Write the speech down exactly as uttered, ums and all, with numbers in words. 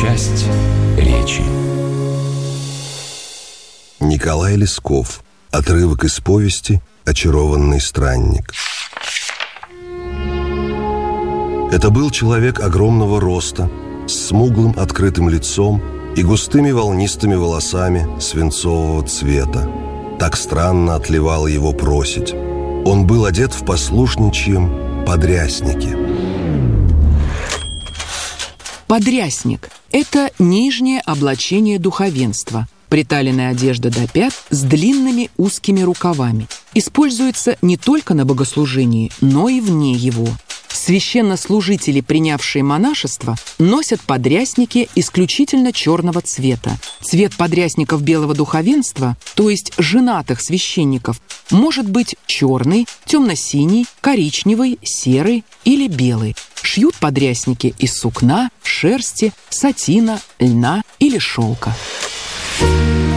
Часть речи. Николай Лесков. Отрывок из повести «Очарованный странник». Это был человек огромного роста, с смуглым открытым лицом и густыми волнистыми волосами свинцового цвета. Так странно отливала его проседь. Он был одет в послушничьем подряснике. Подрясник – это нижнее облачение духовенства, приталенная одежда до пят с длинными узкими рукавами. Используется не только на богослужении, но и вне его. Священнослужители, принявшие монашество, носят подрясники исключительно черного цвета. Цвет подрясников белого духовенства, то есть женатых священников, может быть черный, темно-синий, коричневый, серый или белый. Шьют подрясники из сукна, шерсти, сатина, льна или шелка.